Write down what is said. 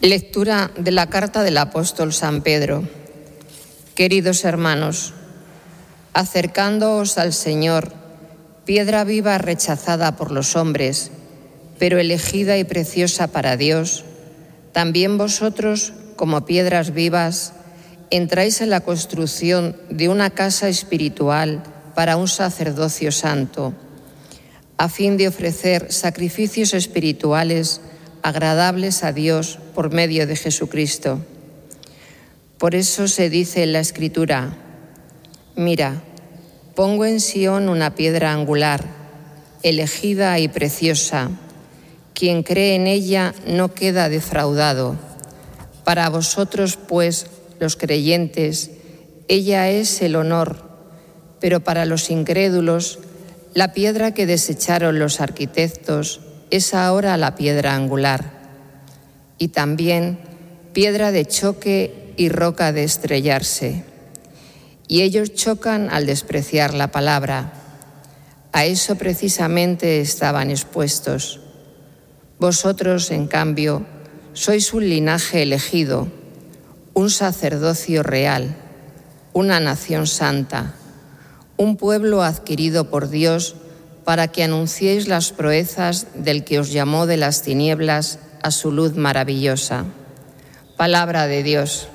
Lectura de la carta del apóstol San Pedro. Queridos hermanos, acercándoos al Señor, piedra viva rechazada por los hombres, pero elegida y preciosa para Dios, también vosotros, como piedras vivas, entráis en la construcción de una casa espiritual para un sacerdocio santo, a fin de ofrecer sacrificios espirituales agradables a Dios por medio de Jesucristo. Por eso se dice en la Escritura: mira, pongo en Sión una piedra angular, elegida y preciosa. Quien cree en ella no queda defraudado. Para vosotros, pues, los creyentes, ella es el honor, pero para los incrédulos, la piedra que desecharon los arquitectos es ahora la piedra angular, y también piedra de choque y roca de estrellarse. Y ellos chocan al despreciar la palabra. A eso precisamente estaban expuestos. Vosotros, en cambio, sois un linaje elegido, un sacerdocio real, una nación santa, un pueblo adquirido por Dios para que anunciéis las proezas del que os llamó de las tinieblas a su luz maravillosa. Palabra de Dios.